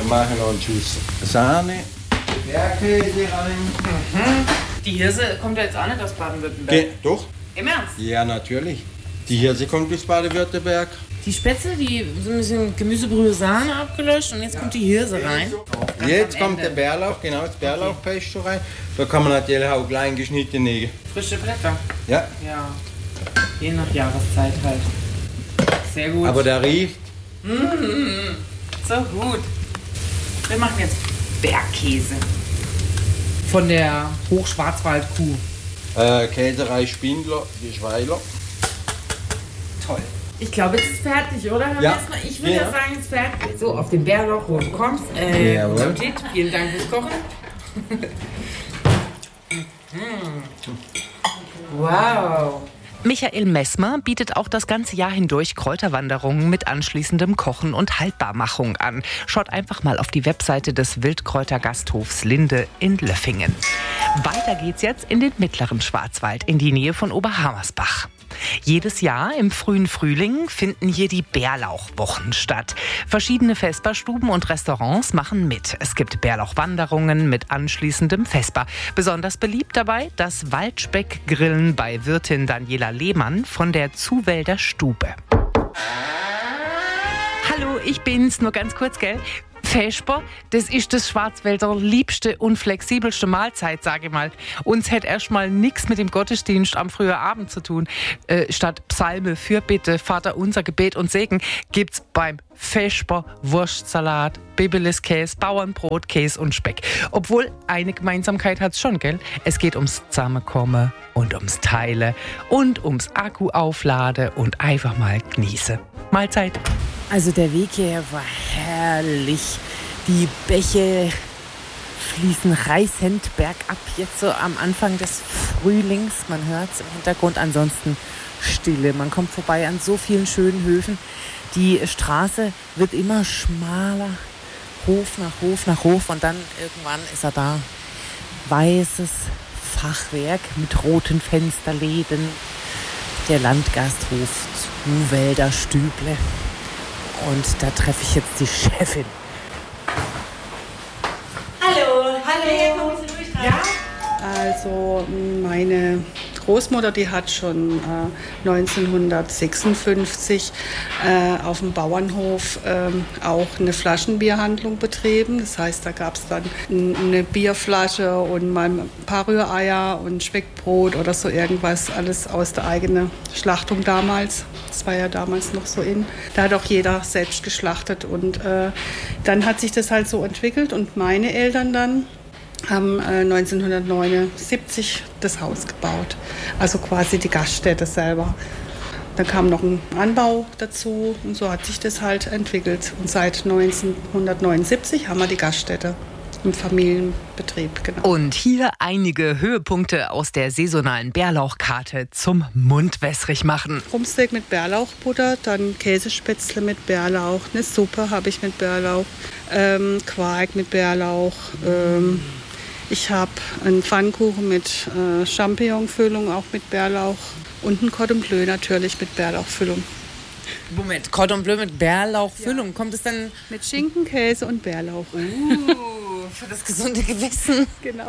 Wir machen noch einen Schuss Sahne, Bergkäse rein. Die Hirse kommt ja jetzt auch nicht aus Baden-Württemberg. Doch? Im Ernst? Ja, natürlich. Die Hirse kommt aus Baden-Württemberg. Die Spätzle, die sind ein bisschen Gemüsebrühe Sahne abgelöscht und jetzt kommt die Hirse rein. Jetzt kommt der Bärlauch, genau, das Bärlauchpesto rein. Da kann man natürlich auch klein geschnittene. Frische Blätter. Ja. Ja. Je nach Jahreszeit halt. Sehr gut. Aber der riecht. So gut. Wir machen jetzt Bergkäse. Von der Hochschwarzwaldkuh. Käserei Spindler, die Schweiler. Toll. Ich glaube, jetzt ist fertig, oder, Herr Messner? Ich würde ja sagen, jetzt fertig. So, auf den Bärlauch, wo du kommst. Jawohl. Appetit. Vielen Dank fürs Kochen. Wow. Michael Messmer bietet auch das ganze Jahr hindurch Kräuterwanderungen mit anschließendem Kochen und Haltbarmachung an. Schaut einfach mal auf die Webseite des Wildkräutergasthofs Linde in Löffingen. Weiter geht's jetzt in den mittleren Schwarzwald, in die Nähe von Oberhammersbach. Jedes Jahr im frühen Frühling finden hier die Bärlauchwochen statt. Verschiedene Vesperstuben und Restaurants machen mit. Es gibt Bärlauchwanderungen mit anschließendem Vesper. Besonders beliebt dabei das Waldspeckgrillen bei Wirtin Daniela Lehmann von der Zuwälder Stube. Hallo, ich bin's, nur ganz kurz, gell? Vesper, das ist das Schwarzwälder liebste und flexibelste Mahlzeit, sage ich mal. Uns hätte erstmal nichts mit dem Gottesdienst am frühen Abend zu tun. Statt Psalme, Fürbitte, Vater unser, Gebet und Segen gibt's beim Vesper Wurstsalat, Bibeliskäse, Bauernbrot, Käse und Speck. Obwohl, eine Gemeinsamkeit hat's schon, gell? Es geht ums Zusammenkommen und ums Teilen und ums Akku aufladen und einfach mal genießen. Mahlzeit. Also der Weg hierher war herrlich. Die Bäche fließen reißend bergab, jetzt so am Anfang des Frühlings. Man hört es im Hintergrund, ansonsten Stille. Man kommt vorbei an so vielen schönen Höfen. Die Straße wird immer schmaler, Hof nach Hof nach Hof und dann irgendwann ist er da. Weißes Fachwerk mit roten Fensterläden. Der Landgasthof Zuwälder Stüble. Und da treffe ich jetzt die Chefin. Hallo. Hallo. Ja? Also meine Großmutter, die hat schon 1956 auf dem Bauernhof auch eine Flaschenbierhandlung betrieben. Das heißt, da gab es dann eine Bierflasche und mal ein paar Rühreier und Speckbrot oder so irgendwas, alles aus der eigenen Schlachtung damals. Das war ja damals noch so in. Da hat auch jeder selbst geschlachtet und dann hat sich das halt so entwickelt und meine Eltern dann haben 1979 das Haus gebaut, also quasi die Gaststätte selber. Dann kam noch ein Anbau dazu und so hat sich das halt entwickelt. Und seit 1979 haben wir die Gaststätte im Familienbetrieb. Genau. Und hier einige Höhepunkte aus der saisonalen Bärlauchkarte zum Mundwässrig machen. Rumpsteak mit Bärlauchbutter, dann Käsespätzle mit Bärlauch, eine Suppe habe ich mit Bärlauch, Quark mit Bärlauch. Ich habe einen Pfannkuchen mit Champignonfüllung, auch mit Bärlauch. Und ein Cordon Bleu natürlich mit Bärlauchfüllung. Moment, Cordon Bleu mit Bärlauchfüllung. Ja. Kommt es dann mit Schinken, Käse und Bärlauch? Für das gesunde Gewissen. Genau.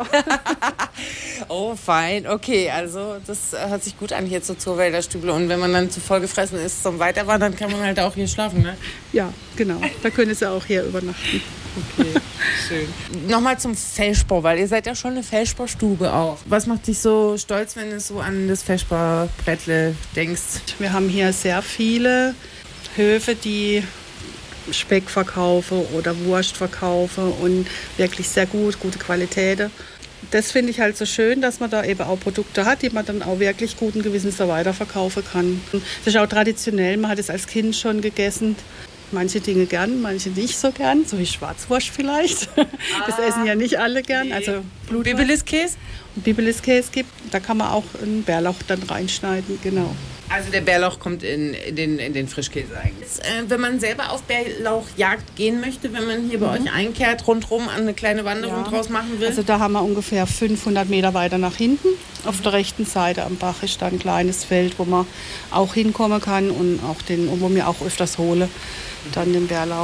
Oh, fein. Okay, also das hört sich gut an hier zur Zuwälder Stüble. Und wenn man dann zu voll gefressen ist zum Weiterwandern, dann kann man halt auch hier schlafen, ne? Ja, genau. Da können Sie auch hier übernachten. Okay, schön. Nochmal zum Vesper, weil ihr seid ja schon eine Vesperstube auch. Was macht dich so stolz, wenn du so an das Vesperbrettle denkst? Wir haben hier sehr viele Höfe, die Speck verkaufen oder Wurst verkaufen und wirklich sehr gute Qualität. Das finde ich halt so schön, dass man da eben auch Produkte hat, die man dann auch wirklich guten Gewissens so weiterverkaufen kann. Das ist auch traditionell, man hat es als Kind schon gegessen. Manche Dinge gern, manche nicht so gern, so wie Schwarzwurst vielleicht. Das essen ja nicht alle gern. Also Bibeliskäse? Bibeliskäse gibt, da kann man auch einen Bärlauch dann reinschneiden, genau. Also der Bärlauch kommt in den Frischkäse eigentlich. Wenn man selber auf Bärlauchjagd gehen möchte, wenn man hier bei euch einkehrt, rundherum eine kleine Wanderung draus machen will? Also da haben wir ungefähr 500 Meter weiter nach hinten. Auf der rechten Seite am Bach ist da ein kleines Feld, wo man auch hinkommen kann und auch wo wir auch öfters hole, dann den Bärlauch.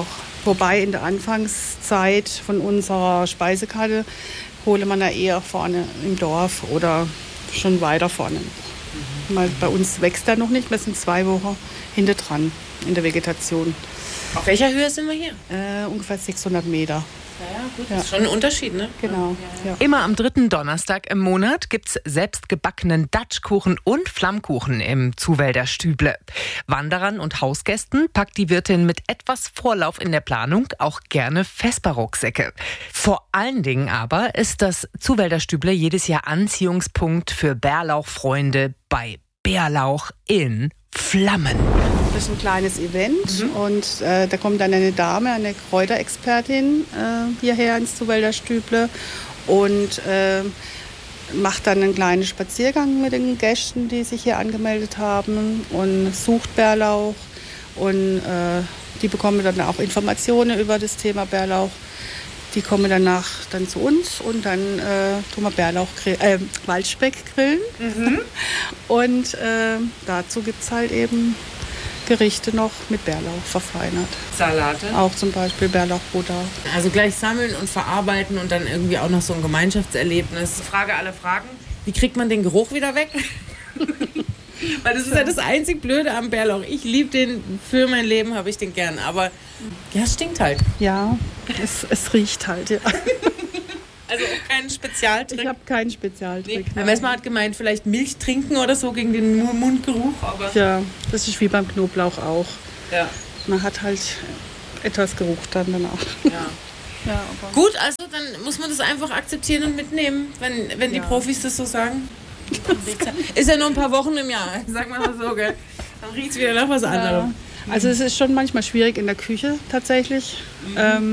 Wobei in der Anfangszeit von unserer Speisekarte hole man ja eher vorne im Dorf oder schon weiter vorne. Weil bei uns wächst er noch nicht, wir sind 2 Wochen hinter dran in der Vegetation. Auf welcher Höhe sind wir hier? Ungefähr 600 Meter. Ja, gut, das ist schon ein Unterschied, ne? Genau. Ja. Immer am 3. Donnerstag im Monat gibt's selbstgebackenen Datschkuchen und Flammkuchen im Zuwälder Stüble. Wanderern und Hausgästen packt die Wirtin mit etwas Vorlauf in der Planung auch gerne Vesperrucksäcke. Vor allen Dingen aber ist das Zuwälder Stüble jedes Jahr Anziehungspunkt für Bärlauchfreunde bei Bärlauch in Flammen. Das ist ein kleines Event und da kommt dann eine Dame, eine Kräuterexpertin hierher ins Zuwälder Stüble und macht dann einen kleinen Spaziergang mit den Gästen, die sich hier angemeldet haben und sucht Bärlauch und die bekommen dann auch Informationen über das Thema Bärlauch. Die kommen danach dann zu uns und dann tun wir Waldspeck grillen. Und dazu gibt es halt eben Gerichte noch mit Bärlauch verfeinert. Salate. Auch zum Beispiel Bärlauchbutter. Also gleich sammeln und verarbeiten und dann irgendwie auch noch so ein Gemeinschaftserlebnis. Frage aller Fragen. Wie kriegt man den Geruch wieder weg? Weil das ist ja das einzig Blöde am Bärlauch. Ich liebe den, für mein Leben habe ich den gern. Aber ja, es stinkt halt. Ja, es riecht halt, ja. Also auch keinen Spezialtrick. Ich habe keinen Spezialtrick. Nee. Messmer hat gemeint, vielleicht Milch trinken oder so gegen den Mundgeruch. Aber ja, das ist wie beim Knoblauch auch. ja. Man hat halt etwas Geruch dann danach. Ja. Ja, aber Gut, also dann muss man das einfach akzeptieren und mitnehmen, wenn die Profis das so sagen. Ist ja nur ein paar Wochen im Jahr, sag mal so, gell? Dann riecht es wieder nach was anderem. Also es ist schon manchmal schwierig in der Küche tatsächlich.